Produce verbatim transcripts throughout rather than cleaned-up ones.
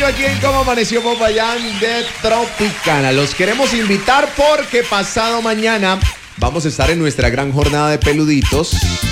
radio aquí en Cómo Amaneció Popayán de Tropicana. Los queremos invitar porque pasado mañana vamos a estar en nuestra gran jornada de peluditos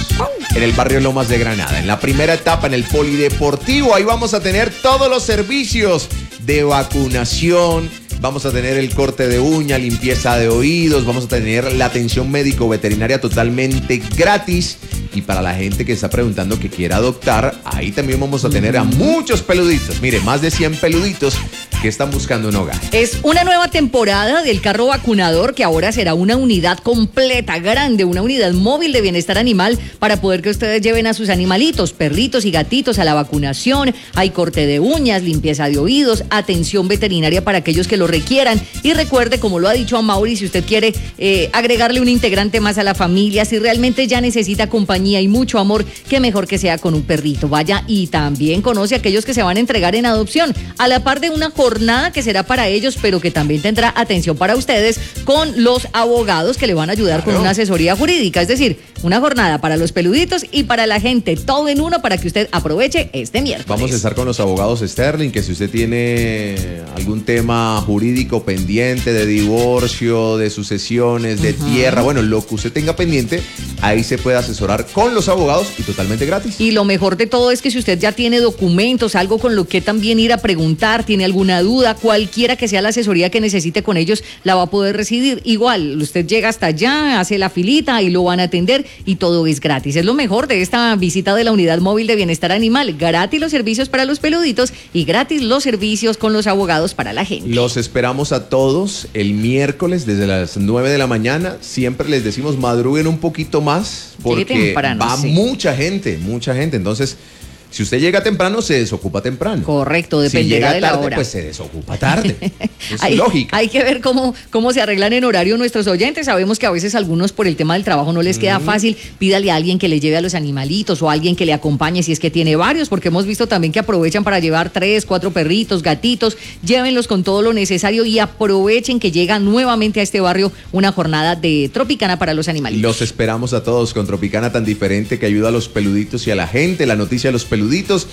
en el barrio Lomas de Granada. En la primera etapa, en el Polideportivo, ahí vamos a tener todos los servicios de vacunación. Vamos a tener el corte de uña, limpieza de oídos, vamos a tener la atención médico-veterinaria totalmente gratis. Y para la gente que está preguntando que quiera adoptar, ahí también vamos a tener a muchos peluditos. Mire, más de cien peluditos que están buscando un hogar. Es una nueva temporada del carro vacunador que ahora será una unidad completa, grande, una unidad móvil de bienestar animal para poder que ustedes lleven a sus animalitos, perritos y gatitos a la vacunación. Hay corte de uñas, limpieza de oídos, atención veterinaria para aquellos que lo requieran. Y recuerde, como lo ha dicho a Mauri, si usted quiere eh, agregarle un integrante más a la familia, si realmente ya necesita compañía y mucho amor, qué mejor que sea con un perrito. Vaya y también conoce a aquellos que se van a entregar en adopción, a la par de una jornada que será para ellos, pero que también tendrá atención para ustedes con los abogados que le van a ayudar claro. con una asesoría jurídica. Es decir, una jornada para los peluditos y para la gente, todo en uno para que usted aproveche este miércoles. Vamos a estar con los abogados Sterling, que si usted tiene algún tema jurídico pendiente de divorcio, de sucesiones, de uh-huh. tierra, bueno, lo que usted tenga pendiente, ahí se puede asesorar con los abogados y totalmente gratis. Y lo mejor de todo es que si usted ya tiene documentos, algo con lo que también ir a preguntar, tiene alguna duda, cualquiera que sea la asesoría que necesite con ellos, la va a poder recibir. Igual, usted llega hasta allá, hace la filita y lo van a atender y todo es gratis. Es lo mejor de esta visita de la Unidad Móvil de Bienestar Animal. Gratis los servicios para los peluditos y gratis los servicios con los abogados para la gente. Los esperamos a todos el miércoles desde las nueve de la mañana. Siempre les decimos madruguen un poquito más porque va sí. mucha gente, mucha gente. Entonces, si usted llega temprano, se desocupa temprano. Correcto, dependerá si llega de tarde, la hora. Pues se desocupa tarde. Es hay, lógica. Hay que ver cómo, cómo se arreglan en horario nuestros oyentes. Sabemos que a veces algunos por el tema del trabajo no les queda mm. fácil. Pídale a alguien que le lleve a los animalitos o a alguien que le acompañe si es que tiene varios, porque hemos visto también que aprovechan para llevar tres, cuatro perritos, gatitos. Llévenlos con todo lo necesario y aprovechen que llega nuevamente a este barrio una jornada de Tropicana para los animalitos. Los esperamos a todos con Tropicana tan diferente que ayuda a los peluditos y a la gente. La noticia de los peluditos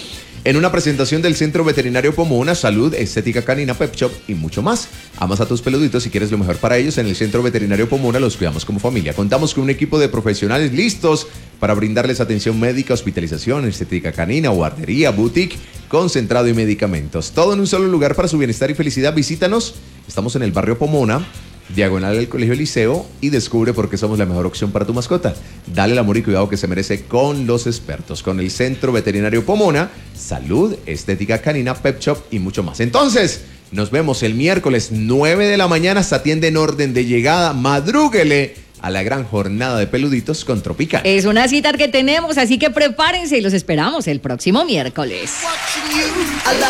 en una presentación del Centro Veterinario Pomona, Salud, Estética Canina, Pet Shop y mucho más. Amas a tus peluditos y quieres lo mejor para ellos. En el Centro Veterinario Pomona los cuidamos como familia. Contamos con un equipo de profesionales listos para brindarles atención médica, hospitalización, estética canina, guardería, boutique, concentrado y medicamentos. Todo en un solo lugar para su bienestar y felicidad. Visítanos. Estamos en el barrio Pomona, diagonal del Colegio Liceo, y descubre por qué somos la mejor opción para tu mascota. Dale el amor y cuidado que se merece con los expertos, con el Centro Veterinario Pomona, Salud, Estética Canina, Pet Shop y mucho más. Entonces, nos vemos el miércoles nueve de la mañana. Se atiende en orden de llegada. Madrúguele a la gran jornada de peluditos con Tropicana. Es una cita que tenemos, así que prepárense y los esperamos el próximo miércoles.